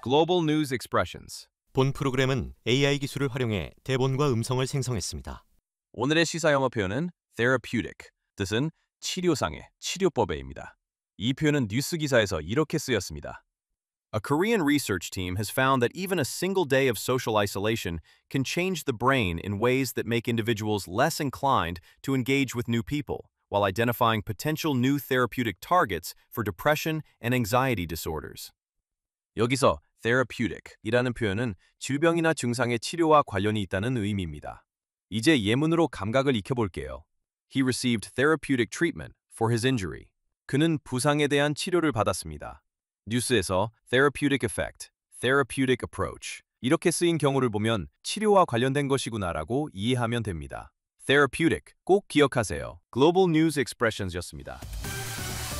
Global News Expressions. 본 프로그램은 AI 기술을 활용해 대본과 음성을 생성했습니다. 오늘의 시사 영어 표현은 therapeutic, 뜻은 치료상의, 치료법에입니다. 이 표현은 뉴스 기사에서 이렇게 쓰였습니다. A Korean research team has found that even a single day of social isolation can change the brain in ways that make individuals less inclined to engage with new people, while identifying potential new therapeutic targets for depression and anxiety disorders. 여기서 therapeutic이라는 표현은 질병이나 증상의 치료와 관련이 있다는 의미입니다. 이제 예문으로 감각을 익혀볼게요. He received therapeutic treatment for his injury. 그는 부상에 대한 치료를 받았습니다. 뉴스에서 therapeutic effect, therapeutic approach 이렇게 쓰인 경우를 보면 치료와 관련된 것이구나라고 이해하면 됩니다. therapeutic 꼭 기억하세요. Global News Expressions였습니다.